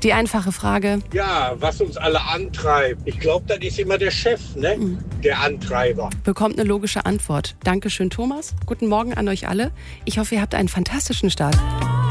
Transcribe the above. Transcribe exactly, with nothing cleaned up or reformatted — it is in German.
Die einfache Frage. Ja, was uns alle antreibt. Ich glaube, das ist immer der Chef, ne? Mhm. Der Antreiber. Bekommt eine logische Antwort. Dankeschön, Thomas. Guten Morgen an euch alle. Ich hoffe, ihr habt einen fantastischen Start.